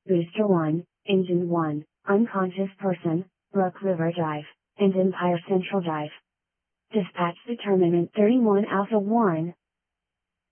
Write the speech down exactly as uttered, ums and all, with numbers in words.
Booster one, Engine one, Unconscious Person, Brook River Drive, and Empire Central Drive. Dispatch Determinant thirty-one Alpha one,